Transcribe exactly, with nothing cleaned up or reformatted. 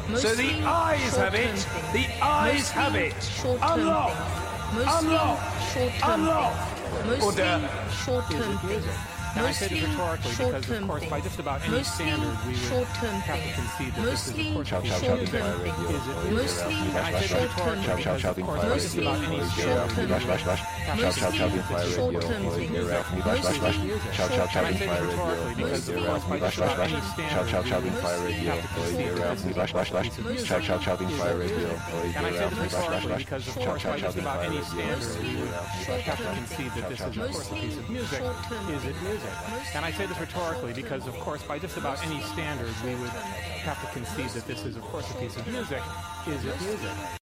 So the Mostly eyes have short-term it. things. The eyes Mostly have it. short-term Unlock. things. Mostly Unlock. short-term Unlock. things. Mostly Order. short-term Is it music? things. Now, I say Mostly this rhetorically because, of short-term course, by things. just about any Mostly standard, we would short-term have to things. concede that this is, of Mostly course, a piece of short-term music. things. Is it music? Mostly And I say this short-term rhetorically things. because, of course, by just Mostly about any short-term standard, we would things. have to Mostly concede that this is, of course, short-term a piece of things. music. Mostly And I say this rhetorically because, of course, by just about any standard, we would have to concede that this is, of course, a piece of music. Shout, shout, shouting Is it fire music? radio. And I say this rhetorically because, of course, by just about any standard, we would have to concede that this is, of course, a piece of music. Is it music? And I say this rhetorically because, of course, by just about any standard, we would have to concede that this is, of course, a piece of music. Is it music?